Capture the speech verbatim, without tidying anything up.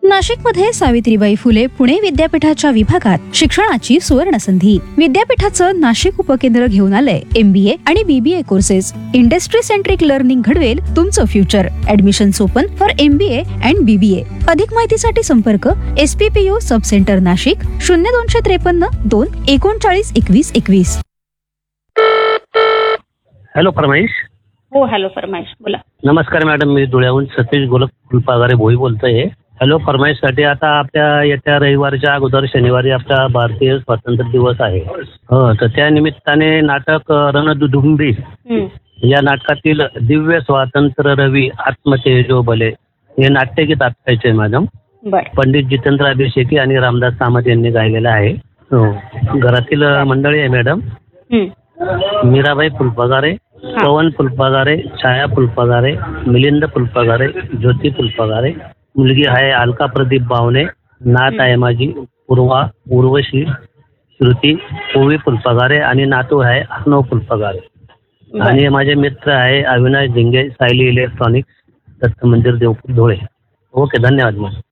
नाशिकमध्ये सावित्रीबाई फुले पुणे विद्यापीठाच्या विभागात शिक्षणाची सुवर्ण संधी. विद्यापीठाचं नाशिक उपकेंद्र घेऊन आलंय एमबीए आणि BBA courses. Industry centric learning घडवेल तुमचं future. Admission open for MBA and BBA. अधिक माहितीसाठी संपर्क एसपीपीयू सब सेंटर नाशिक शून्य दोनशे त्रेपन्न दोन एकोणचाळीस एकवीस एकवीस. हॅलो फरमाईश. हो हॅलो फरमाईश बोला. नमस्कार मॅडम, मी धुळ्याहून सतीश गोलक फुलपागारे भोई बोलतोय. हॅलो फरमाईशसाठी आता आपल्या येत्या रविवारच्या अगोदर शनिवारी आपला भारतीय स्वातंत्र्य दिवस आहे. हो, तर त्या निमित्ताने नाटक रणदुदुंबी या नाटकातील दिव्य स्वातंत्र्य रवी आत्मतेजो भले हे नाट्यगीत ऐकायचे मॅडम. पंडित जितेंद्र अभिषेकी आणि रामदास कामत यांनी गायलेलं आहे. हो, घरातील मंडळी आहे मॅडम. मीराबाई फुलपगारे, पवन फुलपगारे, छाया फुलपगारे, मिलिंद फुलपगारे, ज्योती फुलपगारे. मुलगी आहे अलका प्रदीप बावणे. नात आहे माझी पूर्वा उर्वशी श्रुती ओवी फुलपगारे आणि नातू आहे अर्णव फुलपगारे. आणि माझे मित्र आहे अविनाश धिंगे, सायली इलेक्ट्रॉनिक्स, दत्त मंदिर देवपूर धुळे. ओके, धन्यवाद मॅम.